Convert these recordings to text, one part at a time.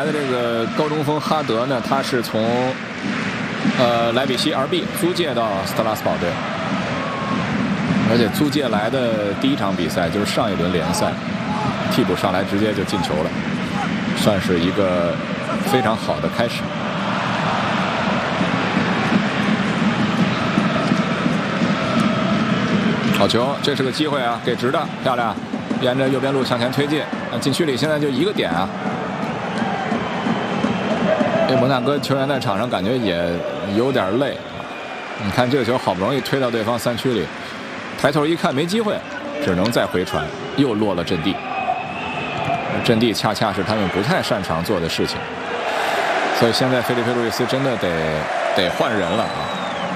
的这个高中锋哈德呢，他是从莱比锡 RB 租借到斯特拉斯堡队，而且租借来的第一场比赛就是上一轮联赛，替补上来直接就进球了，算是一个非常好的开始。好球，这是个机会啊，给直的，漂亮，沿着右边路向前推进。禁区里现在就一个点啊。这摩纳哥球员在场上感觉也有点累。你看这个球好不容易推到对方3区里，抬头一看没机会，只能再回传，又落了阵地。阵地恰恰是他们不太擅长做的事情，所以现在菲利佩·路易斯真的得换人了啊！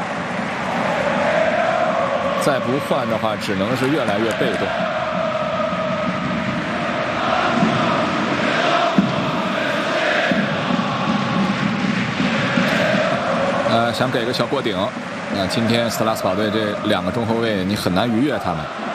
再不换的话，只能是越来越被动。想给个小过顶。那今天斯特拉斯堡队这2个中后卫，你很难逾越他们。